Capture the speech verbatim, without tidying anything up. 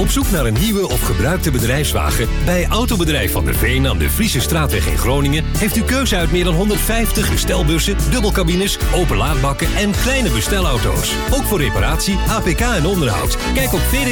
Op zoek naar een nieuwe of gebruikte bedrijfswagen? Bij Autobedrijf Van der Veen aan de Friese Straatweg in Groningen heeft u keuze uit meer dan honderdvijftig bestelbussen, dubbelcabines, openlaadbakken en kleine bestelauto's. Ook voor reparatie, A P K en onderhoud. Kijk op v